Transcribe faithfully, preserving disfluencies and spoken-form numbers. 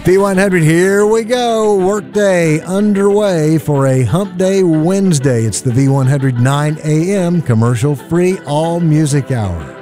V one hundred, here we go. Workday underway for a Hump Day Wednesday. It's the V one hundred nine A M commercial-free all-music hour.